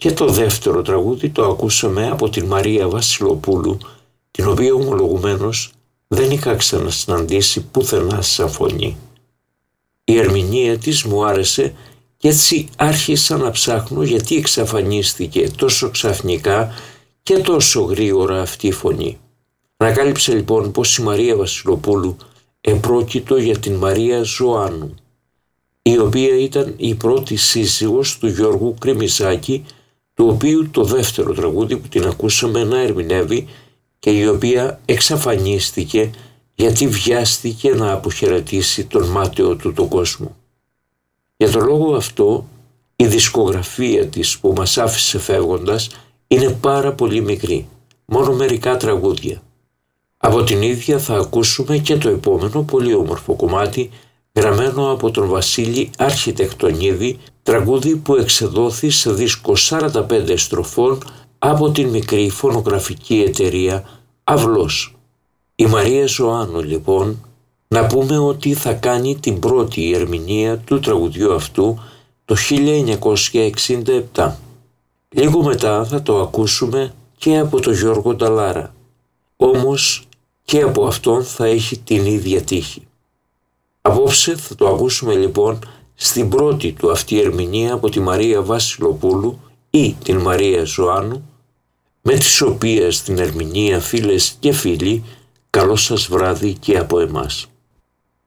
Και το δεύτερο τραγούδι το ακούσαμε από την Μαρία Βασιλοπούλου, την οποία ομολογουμένως δεν είχα ξανασυναντήσει πουθενά σαν φωνή. Η ερμηνεία της μου άρεσε και έτσι άρχισα να ψάχνω γιατί εξαφανίστηκε τόσο ξαφνικά και τόσο γρήγορα αυτή η φωνή. Ανακάλυψε λοιπόν πως η Μαρία Βασιλοπούλου επρόκειτο για την Μαρία Ζωάννου, η οποία ήταν η πρώτη σύζυγος του Γιώργου Κρεμιζάκη, του οποίου το δεύτερο τραγούδι που την ακούσαμε να ερμηνεύει και η οποία εξαφανίστηκε γιατί βιάστηκε να αποχαιρετήσει τον μάταιο του τον κόσμο. Για τον λόγο αυτό η δισκογραφία της που μας άφησε φεύγοντας είναι πάρα πολύ μικρή, μόνο μερικά τραγούδια. Από την ίδια θα ακούσουμε και το επόμενο πολύ όμορφο κομμάτι γραμμένο από τον Βασίλη Αρχιτεκτονίδη, τραγούδι που εξεδόθη σε δίσκο 45 στροφών από την μικρή φωνογραφική εταιρεία Αυλός. Η Μαρία Ζωάννου λοιπόν, να πούμε ότι θα κάνει την πρώτη ερμηνεία του τραγουδιού αυτού το 1967. Λίγο μετά θα το ακούσουμε και από τον Γιώργο Νταλάρα, όμως και από αυτόν θα έχει την ίδια τύχη. Απόψε θα το ακούσουμε λοιπόν στην πρώτη του αυτή ερμηνεία από τη Μαρία Βασιλοπούλου ή την Μαρία Ζωάννου, με τις οποίες την ερμηνεία, φίλες και φίλοι, καλό σας βράδυ και από εμάς.